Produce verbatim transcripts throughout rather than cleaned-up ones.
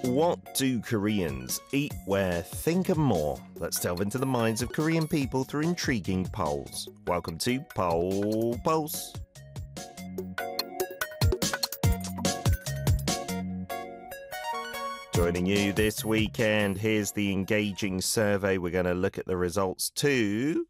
What do Koreans eat, wear, think and more? Let's delve into the minds of Korean people through intriguing polls. Welcome to Poll Pulse. Joining you this weekend, here's the engaging survey. We're going to look at the results too.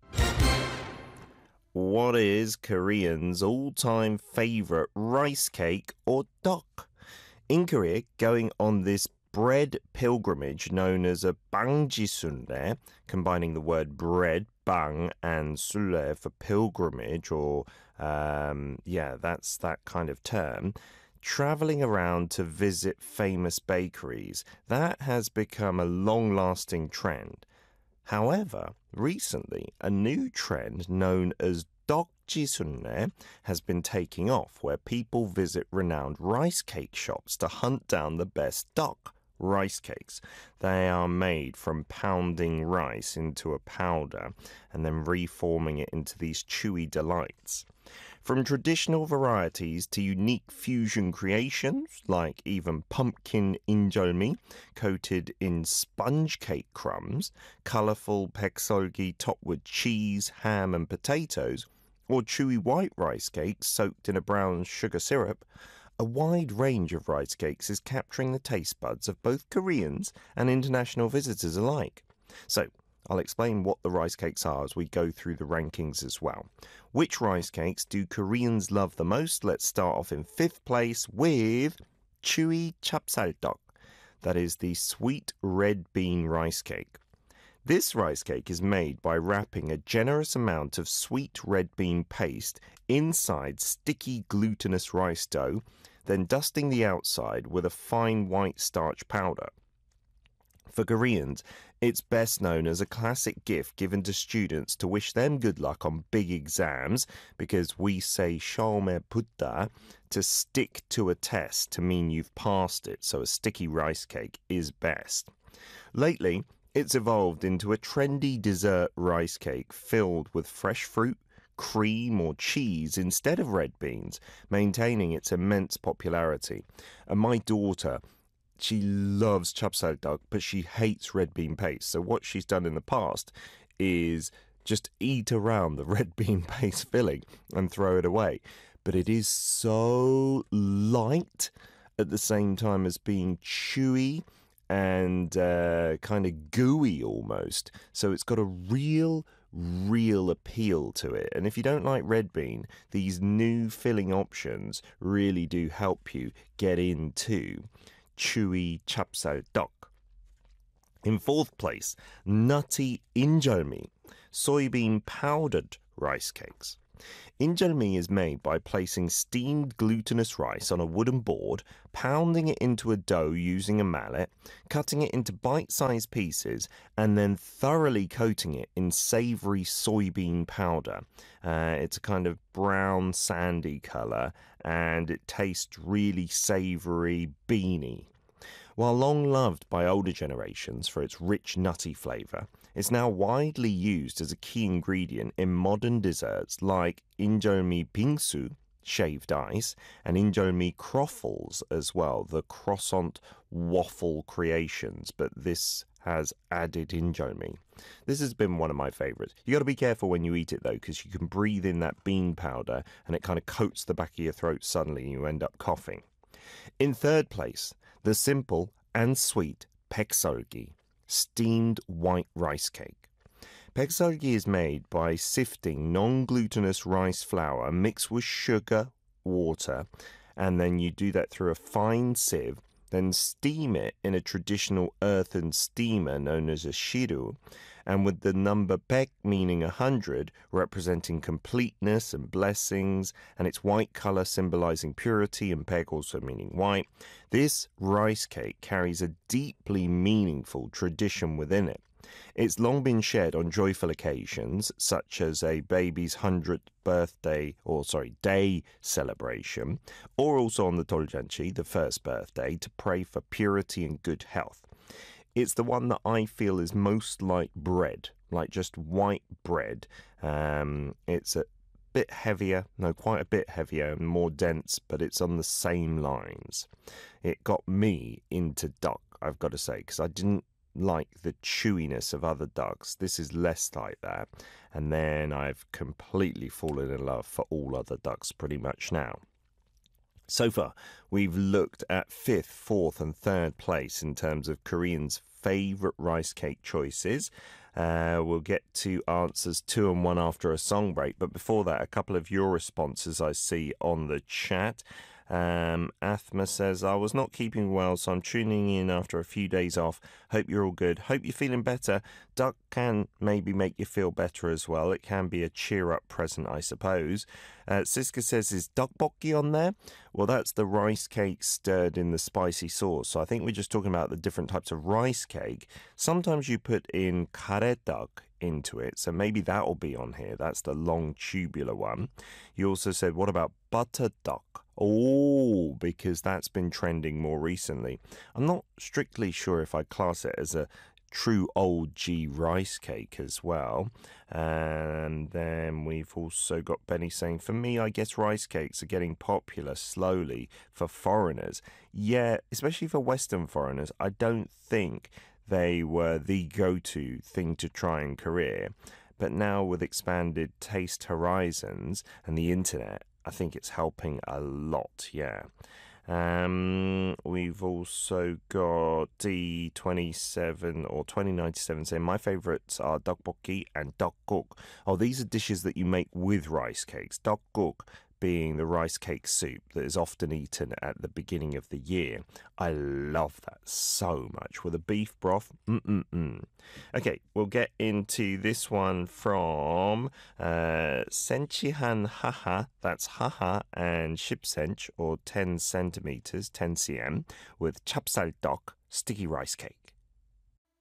What is Koreans' all-time favorite rice cake or tteok? In Korea, going on this bread pilgrimage known as a bangjisunre, combining the word bread, bang, and sunre for pilgrimage, or, um, yeah, that's that kind of term, traveling around to visit famous bakeries, that has become a long-lasting trend. However, recently, a new trend known as tteokjisunre has been taking off, where people visit renowned rice cake shops to hunt down the best tteok rice cakes. They are made from pounding rice into a powder and then reforming it into these chewy delights. From traditional varieties to unique fusion creations, like even pumpkin injeolmi coated in sponge cake crumbs, colourful baekseolgi topped with cheese, ham and potatoes, or chewy white rice cakes soaked in a brown sugar syrup, a wide range of rice cakes is capturing the taste buds of both Koreans and international visitors alike. So, I'll explain what the rice cakes are as we go through the rankings as well. Which rice cakes do Koreans love the most? Let's start off in fifth place with chewy chapsaltteok. That is the sweet red bean rice cake. This rice cake is made by wrapping a generous amount of sweet red bean paste inside sticky glutinous rice dough, then dusting the outside with a fine white starch powder. For Koreans, it's best known as a classic gift given to students to wish them good luck on big exams, because we say 시험에 붙다, to stick to a test to mean you've passed it, so a sticky rice cake is best. Lately, it's evolved into a trendy dessert rice cake filled with fresh fruit, cream or cheese instead of red beans, maintaining its immense popularity. And my daughter, she loves chapsaltteok, but she hates red bean paste. So what she's done in the past is just eat around the red bean paste filling and throw it away. But it is so light at the same time as being chewy and uh, kind of gooey almost. So it's got a real, real appeal to it. And if you don't like red bean, these new filling options really do help you get into chewy chapsaltteok. In fourth place, nutty injeolmi, soybean powdered rice cakes. Injeolmi is made by placing steamed glutinous rice on a wooden board, pounding it into a dough using a mallet, cutting it into bite-sized pieces, and then thoroughly coating it in savoury soybean powder. Uh, it's a kind of brown, sandy colour, and it tastes really savoury, beany. While long loved by older generations for its rich, nutty flavour, it's now widely used as a key ingredient in modern desserts like injeolmi bingsu, shaved ice, and injeolmi croffles as well, the croissant waffle creations, but this has added injeolmi. This has been one of my favourites. You got to be careful when you eat it though, because you can breathe in that bean powder and it kind of coats the back of your throat suddenly and you end up coughing. In third place, the simple and sweet baekseolgi, steamed white rice cake. Baekseolgi is made by sifting non-glutinous rice flour mixed with sugar, water, and then you do that through a fine sieve, then steam it in a traditional earthen steamer known as a shiru, and with the number baek meaning a hundred, representing completeness and blessings, and its white colour symbolising purity, and baek also meaning white, this rice cake carries a deeply meaningful tradition within it. It's long been shared on joyful occasions, such as a baby's hundredth birthday, or sorry, day celebration, or also on the Doljanchi, the first birthday, to pray for purity and good health. It's the one that I feel is most like bread, like just white bread. Um, it's a bit heavier, no, quite a bit heavier and more dense, but it's on the same lines. It got me into duck, I've got to say, because I didn't like the chewiness of other ducks. This is less like that. And then I've completely fallen in love for all other ducks pretty much now. So far, we've looked at fifth, fourth, and third place in terms of Koreans' favourite rice cake choices. Uh, we'll get to answers two and one after a song break. But before that, a couple of your responses I see on the chat. Um, Athma says, I was not keeping well, so I'm tuning in after a few days off. Hope you're all good. Hope you're feeling better. Duck can maybe make you feel better as well. It can be a cheer-up present, I suppose. Uh, Siska says, is tteokbokki on there? Well, that's the rice cake stirred in the spicy sauce. So I think we're just talking about the different types of rice cake. Sometimes you put in karetak into it, so maybe that'll be on here. That's the long tubular one. You also said, what about butter duck? Oh, because that's been trending more recently. I'm not strictly sure if I class it as a true old G rice cake as well. And then we've also got Benny saying, for me, I guess rice cakes are getting popular slowly for foreigners. Yeah, especially for Western foreigners. I don't think they were the go-to thing to try in Korea. But now with expanded taste horizons and the internet, I think it's helping a lot, yeah. Um, we've also got D twenty-seven or twenty ninety-seven saying, my favourites are tteokbokki and tteokguk. Oh, these are dishes that you make with rice cakes. Tteokguk being the rice cake soup that is often eaten at the beginning of the year. I love that so much with a beef broth. Mm-mm-mm. Okay, we'll get into this one from uh, Senchihan Haha, that's Haha and Shipsench, or ten centimeters, ten centimeters, with chapsal tteok, sticky rice cake.